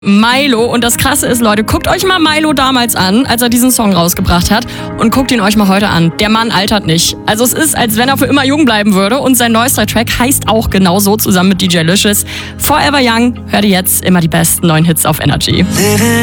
Milo. Und das Krasse ist, Leute, guckt euch mal Milo damals an, als er diesen Song rausgebracht hat. Und guckt ihn euch mal heute an. Der Mann altert nicht. Also es ist, als wenn er für immer jung bleiben würde. Und sein neuester Track heißt auch genau so, zusammen mit DJ Licious. Forever Young. Hört ihr jetzt immer die besten neuen Hits auf Energy.